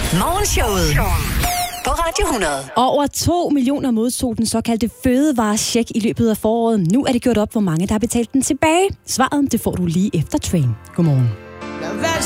Morgenshowet på Radio 100. Over 2 millioner modtog den såkaldte fødevarecheck i løbet af foråret. Nu er det gjort op, hvor mange der har betalt den tilbage. Svaret, det får du lige efter Train. Godmorgen.